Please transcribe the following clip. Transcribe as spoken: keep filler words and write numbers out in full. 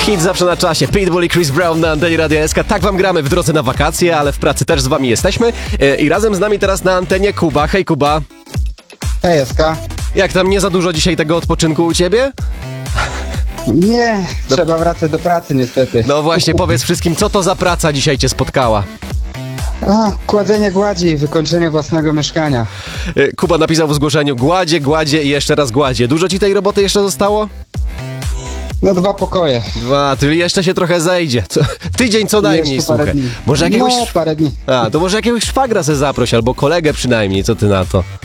Hit zawsze na czasie. Pitbull i Chris Brown na antenie Radia S K. Tak wam gramy w drodze na wakacje, ale w pracy też z wami jesteśmy. E, I razem z nami teraz na antenie Kuba. Hej Kuba. Hej, Eska. Jak tam, nie za dużo dzisiaj tego odpoczynku u ciebie? Nie, trzeba wracać do pracy niestety. No właśnie, powiedz wszystkim, co to za praca dzisiaj cię spotkała? A, kładzenie gładzi i wykończenie własnego mieszkania. E, Kuba napisał w zgłoszeniu: gładzie, gładzie i jeszcze raz gładzie. Dużo ci tej roboty jeszcze zostało? No dwa pokoje. Dwa, czyli jeszcze się trochę zejdzie. Co, tydzień co najmniej, Jeszcze parę słuchaj. dni. Może jakiegoś... No, parę dni. A, to może jakiegoś szwagra se zaproś, albo kolegę przynajmniej, co ty na to?